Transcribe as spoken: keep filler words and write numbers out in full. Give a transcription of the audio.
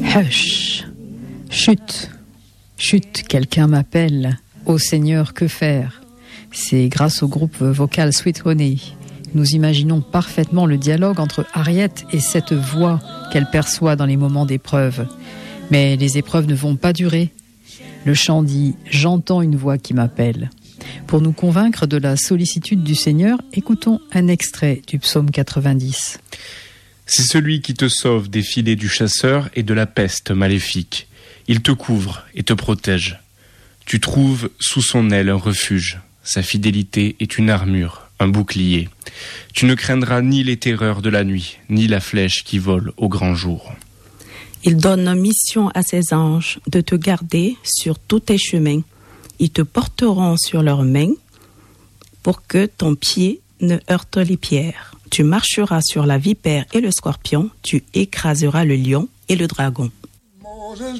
Hush, chut, chut, quelqu'un m'appelle. Ô Seigneur, que faire? C'est grâce au groupe vocal Sweet Honey. Nous imaginons parfaitement le dialogue entre Harriet et cette voix qu'elle perçoit dans les moments d'épreuve. Mais les épreuves ne vont pas durer. Le chant dit « J'entends une voix qui m'appelle ». Pour nous convaincre de la sollicitude du Seigneur, écoutons un extrait du psaume quatre-vingt-dix. C'est celui qui te sauve des filets du chasseur et de la peste maléfique. Il te couvre et te protège. Tu trouves sous son aile un refuge. Sa fidélité est une armure, un bouclier. Tu ne craindras ni les terreurs de la nuit, ni la flèche qui vole au grand jour. Il donne mission à ses anges de te garder sur tous tes chemins. Ils te porteront sur leurs mains pour que ton pied ne heurte les pierres. Tu marcheras sur la vipère et le scorpion, tu écraseras le lion et le dragon.